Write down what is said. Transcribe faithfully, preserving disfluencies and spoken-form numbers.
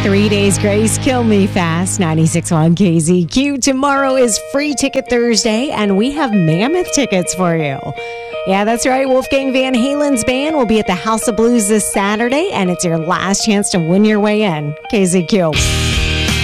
Three Days Grace, Kill Me Fast, ninety-six point one K Z Q. Tomorrow is Free Ticket Thursday, and we have Mammoth tickets for you. Yeah, that's right. Wolfgang Van Halen's band will be at the House of Blues this Saturday, and it's your last chance to win your way in. K Z Q.